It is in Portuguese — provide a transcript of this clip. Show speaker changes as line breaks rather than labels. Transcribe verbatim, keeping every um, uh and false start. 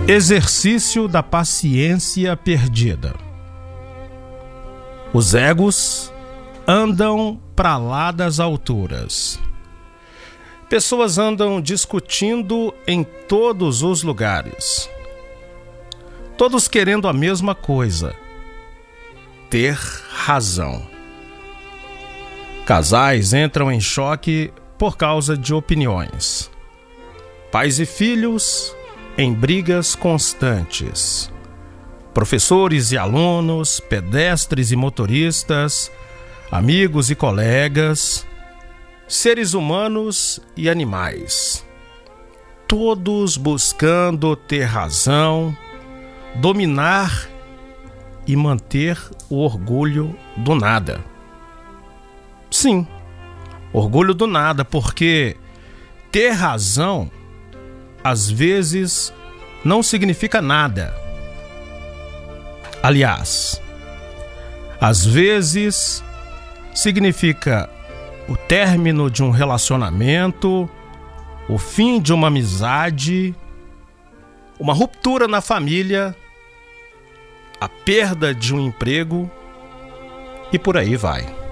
Exercício da paciência perdida. Os egos andam para lá das alturas. Pessoas andam discutindo em todos os lugares. Todos querendo a mesma coisa: ter razão. Casais entram em choque por causa de opiniões. Pais e filhos em brigas constantes. Professores e alunos, pedestres e motoristas, amigos e colegas, seres humanos e animais. Todos buscando ter razão, dominar e manter o orgulho do nada. Sim, orgulho do nada, porque ter razão às vezes não significa nada. Aliás, às vezes significa o término de um relacionamento, o fim de uma amizade, uma ruptura na família, a perda de um emprego e por aí vai.